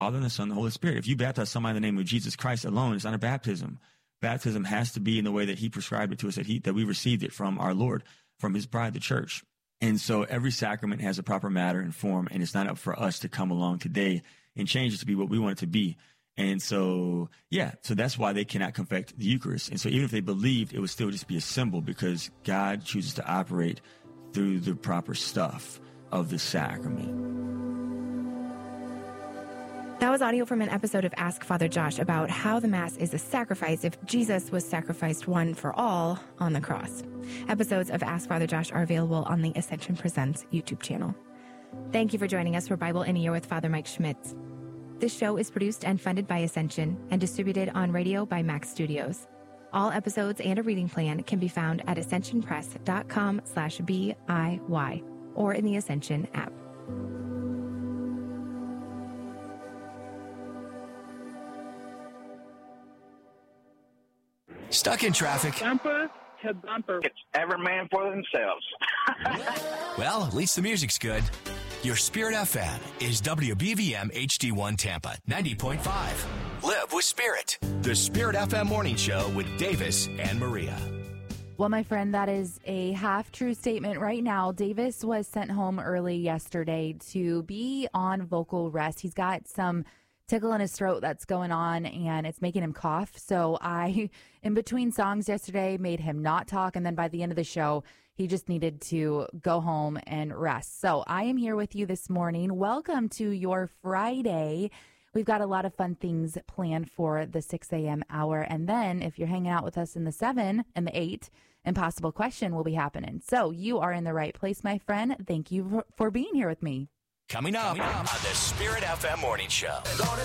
Father and the Son and the Holy Spirit. If you baptize somebody in the name of Jesus Christ alone, it's not a baptism. Baptism has to be in the way that he prescribed it to us, that we received it from our Lord, from his bride, the church. And so every sacrament has a proper matter and form, and it's not up for us to come along today and change it to be what we want it to be. And so, so that's why they cannot confect the Eucharist. And so even if they believed, it would still just be a symbol, because God chooses to operate through the proper stuff of the sacrament. That was audio from an episode of Ask Father Josh about how the Mass is a sacrifice if Jesus was sacrificed one for all on the cross. Episodes of Ask Father Josh are available on the Ascension Presents YouTube channel. Thank you for joining us for Bible in a Year with Father Mike Schmitz. This show is produced and funded by Ascension and distributed on radio by Max Studios. All episodes and a reading plan can be found at ascensionpress.com/BIY or in the Ascension app. Stuck in traffic? Bumper to bumper. It's every man for themselves. Well, at least the music's good. Your Spirit FM is WBVM HD1 Tampa 90.5. Live with Spirit. The Spirit FM Morning Show with Davis and Maria. Well, my friend, that is a half-true statement right now. Davis was sent home early yesterday to be on vocal rest. He's got some tickle in his throat that's going on, and it's making him cough. So I, in between songs yesterday, made him not talk, and then by the end of the show, he just needed to go home and rest. So I am here with you this morning. Welcome to your Friday. We've got a lot of fun things planned for the 6 a.m. hour, and then if you're hanging out with us in the 7 and the 8, Impossible Question will be happening. So you are in the right place, my friend. Thank you for being here with me. Coming up on the Spirit FM Morning Show.